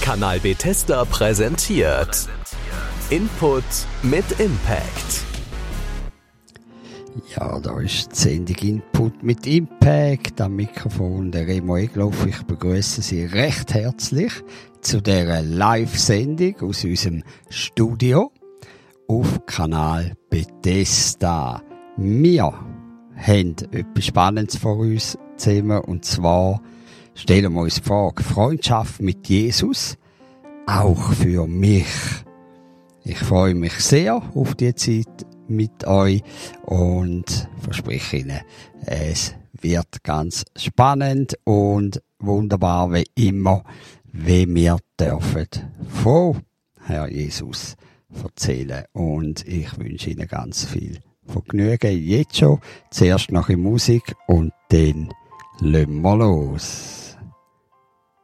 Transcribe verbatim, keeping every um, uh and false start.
Kanal Bethesda präsentiert Input mit Impact. Ja, da ist die Sendung Input mit Impact. Am Mikrofon der Remo Egloff. Ich begrüße Sie recht herzlich zu dieser Live-Sendung aus unserem Studio auf Kanal Bethesda. Wir haben etwas Spannendes vor uns zusammen, und zwar stellen wir uns die Frage: Freundschaft mit Jesus, auch für mich. Ich freue mich sehr auf die Zeit mit euch und verspreche Ihnen, es wird ganz spannend und wunderbar wie immer, wie wir dürfen von Herr Jesus erzählen. Und ich wünsche Ihnen ganz viel Vergnügen jetzt schon. Zuerst noch in Musik und dann lassen wir los.